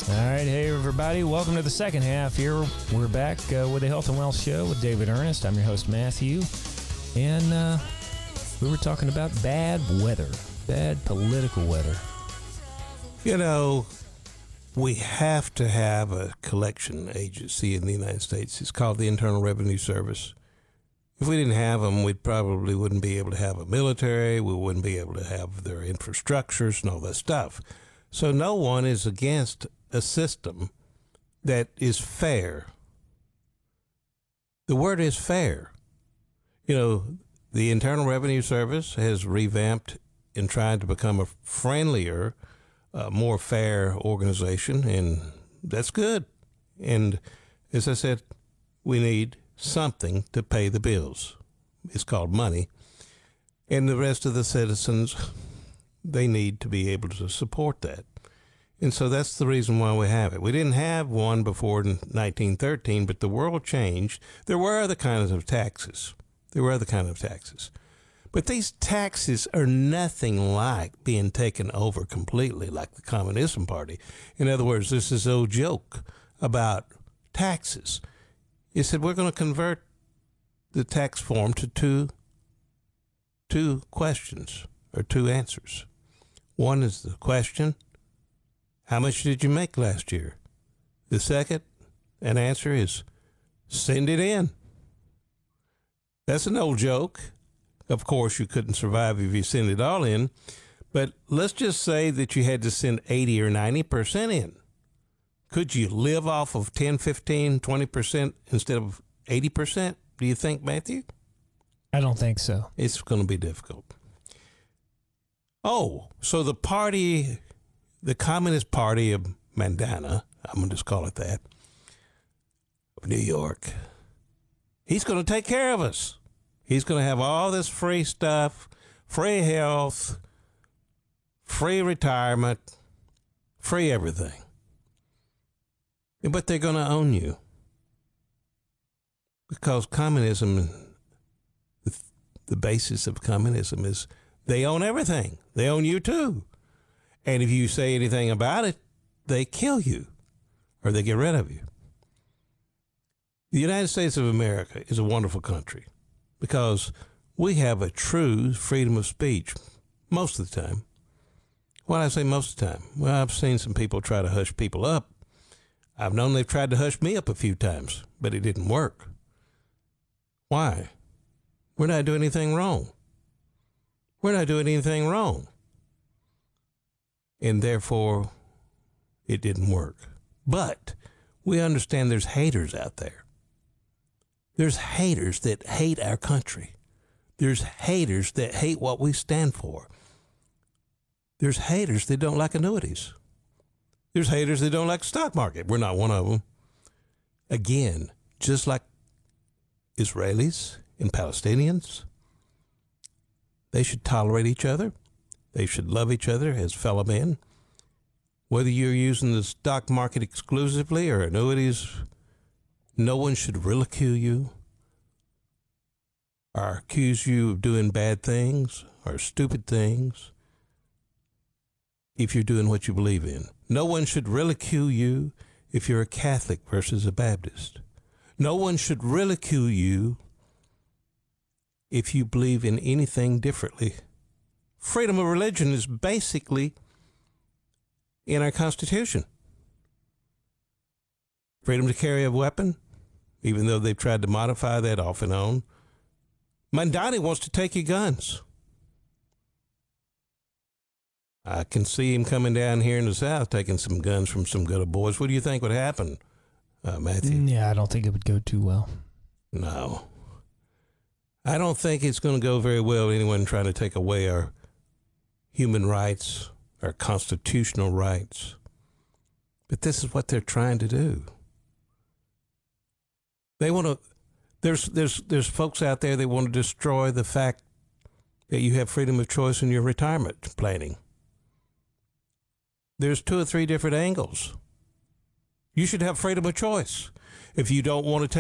All right, hey everybody, welcome to the second half here. We're back with the Health and Wealth Show with David Ernest. I'm your host, Matthew, and we were talking about bad weather, bad political weather. You know, we have to have a collection agency in the United States. It's called the Internal Revenue Service. If we didn't have them, we probably wouldn't be able to have a military. We wouldn't be able to have their infrastructures and all that stuff. So no one is against a system that is fair. The word is fair. You know, the Internal Revenue Service has revamped and tried to become a friendlier, more fair organization, and that's good. And as I said, we need something to pay the bills. It's called money. And the rest of the citizens, they need to be able to support that. And so that's the reason why we have it. We didn't have one before 1913, but the world changed. There were other kinds of taxes. But these taxes are nothing like being taken over completely like the Communism Party. In other words, this is old joke about taxes. It said we're going to convert the tax form to two questions or two answers. One is the question, how much did you make last year? The second answer is send it in. That's an old joke. Of course, you couldn't survive if you sent it all in. But let's just say that you had to send 80 or 90% in. Could you live off of 10, 15, 20% instead of 80%? Do you think, Matthew? I don't think so. It's going to be difficult. Oh, so the Communist Party of Mandana, I'm going to just call it that, of New York, he's going to take care of us. He's going to have all this free stuff, free health, free retirement, free everything. But they're going to own you. Because communism, the basis of communism is they own everything. They own you too. And if you say anything about it, they kill you or they get rid of you. The United States of America is a wonderful country because we have a true freedom of speech most of the time. Why do I say most of the time? Well, I've seen some people try to hush people up. I've known they've tried to hush me up a few times, but it didn't work. Why? We're not doing anything wrong. And therefore, it didn't work. But we understand there's haters out there. There's haters that hate our country. There's haters that hate what we stand for. There's haters that don't like annuities. There's haters that don't like the stock market. We're not one of them. Again, just like Israelis and Palestinians, they should tolerate each other. They should love each other as fellow men. Whether you're using the stock market exclusively or annuities, no one should ridicule you or accuse you of doing bad things or stupid things if you're doing what you believe in. No one should ridicule you if you're a Catholic versus a Baptist. No one should ridicule you if you believe in anything differently. Freedom of religion is basically in our Constitution. Freedom to carry a weapon, even though they've tried to modify that off and on. Mandani wants to take your guns. I can see him coming down here in the South, taking some guns from some good boys. What do you think would happen, Matthew? Yeah, I don't think it would go too well. No. I don't think it's going to go very well, anyone trying to take away our human rights, our constitutional rights. But this is what they're trying to do. They want to, there's folks out there that want to destroy the fact that you have freedom of choice in your retirement planning. There's 2 or 3 different angles. You should have freedom of choice. If you don't want to take